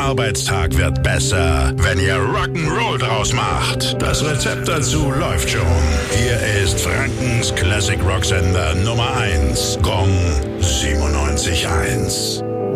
Arbeitstag wird besser, wenn ihr Rock'n'Roll draus macht. Das Rezept dazu läuft schon. Hier ist Frankens Classic Rock Sender Nummer 1, Gong 97.1.